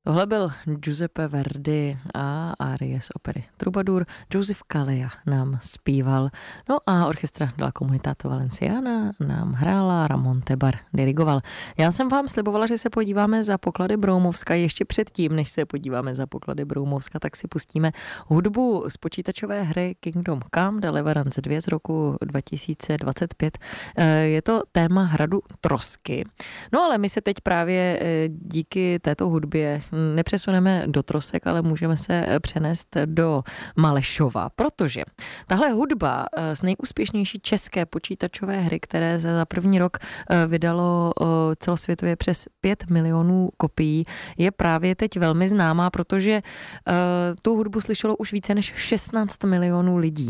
Tohle byl Giuseppe Verdi a árie z opery Troubadour. Joseph Calleja nám zpíval. No a orchestra de la Comunidad Valenciana nám hrála, Ramon Tebar dirigoval. Já jsem vám slibovala, že se podíváme za poklady Broumovska. Ještě předtím, než se podíváme za poklady Broumovska, tak si pustíme hudbu z počítačové hry Kingdom Come Deliverance 2 z roku 2025. Je to téma hradu Trosky. No ale my se teď právě díky této hudbě nepřesuneme do Trosek, ale můžeme se přenést do Malešova, protože tahle hudba z nejúspěšnější české počítačové hry, které za první rok vydalo celosvětově přes 5 milionů kopií, je právě teď velmi známá, protože tu hudbu slyšelo už více než 16 milionů lidí.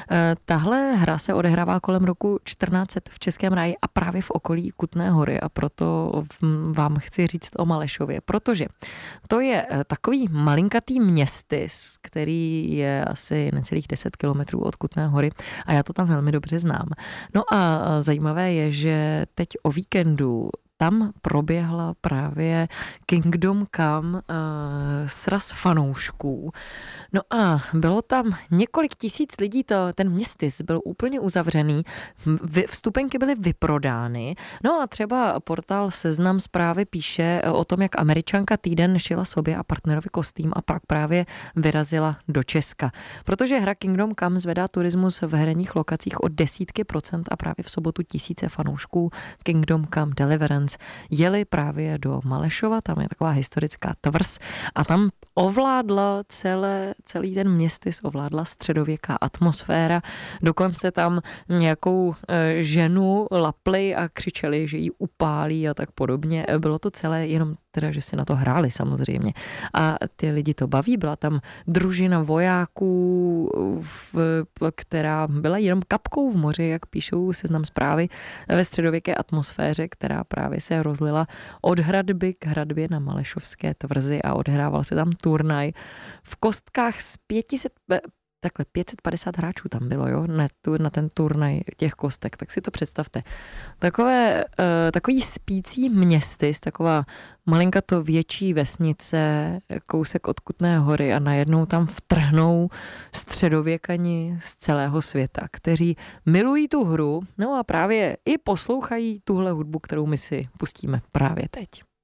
Tahle hra se odehrává kolem roku 1400 v Českém ráji a právě v okolí Kutné Hory, a proto vám chci říct o Malešově, protože to je takový malinkatý městys, který je asi necelých 10 kilometrů od Kutné Hory a já to tam velmi dobře znám. No a zajímavé je, že teď o víkendu tam proběhla právě Kingdom Come sraz fanoušků. No a bylo tam několik tisíc lidí, ten městys byl úplně uzavřený, vstupenky byly vyprodány. No a třeba portál Seznam Zprávy píše o tom, jak Američanka týden šila sobě a partnerovi kostým a pak právě vyrazila do Česka. Protože hra Kingdom Come zvedá turismus v herních lokacích o desítky procent a právě v sobotu tisíce fanoušků Kingdom Come Deliverance jeli právě do Malešova, tam je taková historická tvrz a tam ovládla celý ten městys, ovládla středověká atmosféra, dokonce tam nějakou ženu lapli a křičeli, že ji upálí a tak podobně. Bylo to celé jenom teda, že si na to hráli samozřejmě. A ty lidi to baví, byla tam družina vojáků, která byla jenom kapkou v moři, jak píšou Seznam Zprávy, ve středověké atmosféře, která právě se rozlila od hradby k hradbě na Malešovské tvrzi a odhrával se tam turnaj v kostkách z 550 hráčů tam bylo, jo, na ten turnaj těch kostek, tak si to představte. Takový spící městys, taková malinkato větší vesnice, kousek od Kutné Hory a najednou tam vtrhnou středověkani z celého světa, kteří milují tu hru, no a právě i poslouchají tuhle hudbu, kterou my si pustíme právě teď.